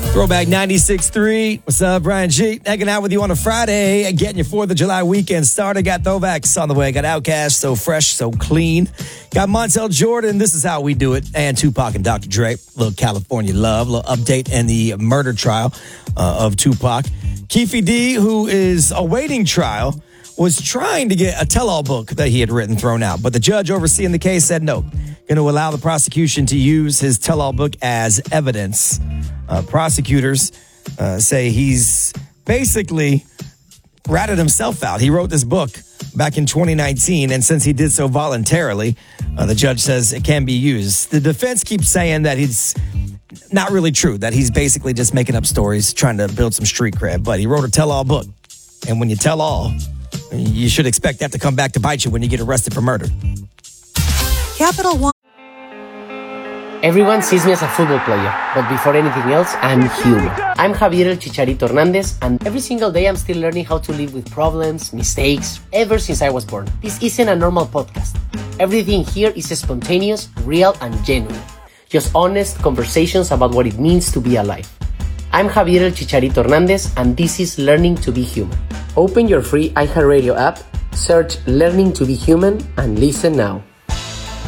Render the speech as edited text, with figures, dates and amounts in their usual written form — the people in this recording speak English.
Throwback 96.3. What's up, Brian G? Hanging out with you on a Friday, getting your 4th of July weekend started. Got throwbacks on the way. Got Outkast, So Fresh, So Clean. Got Montel Jordan, This Is How We Do It. And Tupac and Dr. Dre. Little California love. Little update in the murder trial of Tupac. Keefe D, who is awaiting trial, was trying to get a tell-all book that he had written thrown out. But the judge overseeing the case said no. Going to allow the prosecution to use his tell-all book as evidence. Prosecutors say he's basically ratted himself out. He wrote this book back in 2019, and since he did so voluntarily, the judge says it can be used. The defense keeps saying that it's not really true, that he's basically just making up stories, trying to build some street cred, but he wrote a tell-all book. And when you tell all, you should expect that to come back to bite you when you get arrested for murder. Capital One. Everyone sees me as a football player, but before anything else, I'm human. I'm Javier El Chicharito Hernandez, and every single day I'm still learning how to live with problems, mistakes, ever since I was born. This isn't a normal podcast. Everything here is spontaneous, real, and genuine. Just honest conversations about what it means to be alive. I'm Javier El Chicharito Hernandez, and this is Learning to be Human. Open your free iHeartRadio app, search Learning to be Human, and listen now.